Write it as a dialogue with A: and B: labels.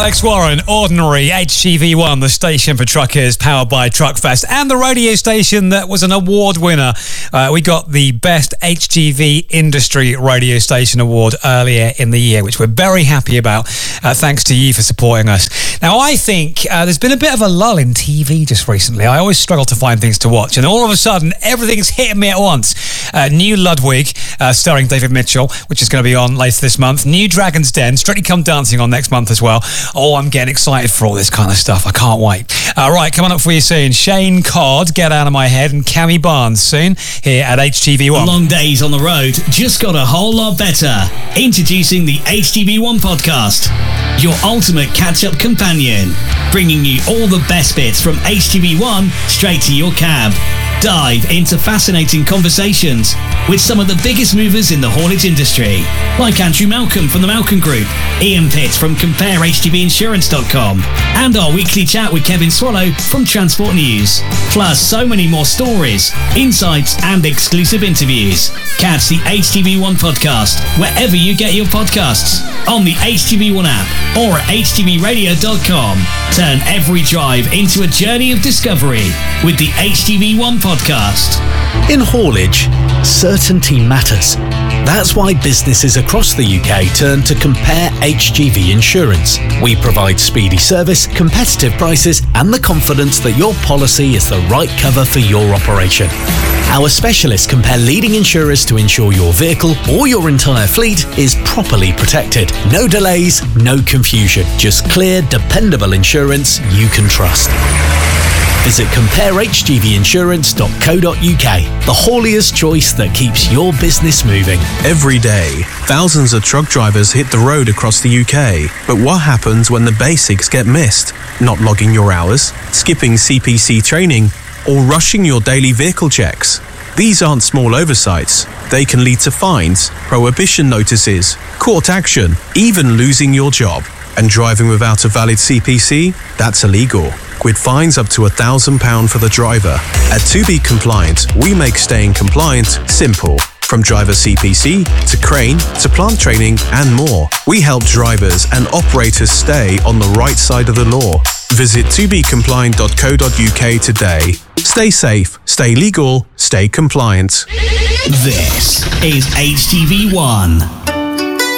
A: Alex Warren, Ordinary, HGV1, the station for truckers, powered by Truckfest, and the radio station that was an award winner. We got the Best HGV Industry Radio Station Award earlier in the year, which we're very happy about. Thanks to you for supporting us. Now, I think there's been a bit of a lull in TV just recently. I always struggle to find things to watch, and all of a sudden, everything's hitting me at once. New Ludwig, starring David Mitchell, which is going to be on later this month. New Dragon's Den, Strictly Come Dancing on next month as well. Oh, I'm getting excited for all this kind of stuff. I can't wait. Right, coming up for you soon. Shane Codd, Get Out of My Head, and Cammy Barnes soon here at HGV1.
B: Long days on the road just got a whole lot better. Introducing the HGV1 podcast, your ultimate catch-up companion, bringing you all the best bits from HGV1 straight to your cab. Dive into fascinating conversations with some of the biggest movers in the haulage industry, like Andrew Malcolm from the Malcolm Group, Ian Pitt from CompareHGVinsurance.com, and our weekly chat with Kevin Swallow from Transport News. Plus, so many more stories, insights, and exclusive interviews. Catch the HGV1 podcast wherever you get your podcasts, on the HGV1 app or at HGVradio.com. Turn every drive into a journey of discovery with the HGV1 podcast.
C: In haulage, certainty matters. That's why businesses across the UK turn to Compare HGV Insurance. We provide speedy service, competitive prices, and the confidence that your policy is the right cover for your operation. Our specialists compare leading insurers to ensure your vehicle or your entire fleet is properly protected. No delays, no confusion. Just clear, dependable insurance you can trust. Visit CompareHGVinsurance.co.uk, the haulier's choice that keeps your business moving.
D: Every day, thousands of truck drivers hit the road across the UK. But what happens when the basics get missed? Not logging your hours, skipping CPC training, or rushing your daily vehicle checks? These aren't small oversights. They can lead to fines, prohibition notices, court action, even losing your job. And driving without a valid CPC? That's illegal, with fines up to £1,000 for the driver. At To Be Compliant, we make staying compliant simple. From driver CPC, to crane, to plant training, and more. We help drivers and operators stay on the right side of the law. Visit tobecompliant.co.uk today. Stay safe, stay legal, stay compliant.
B: This is HGV1.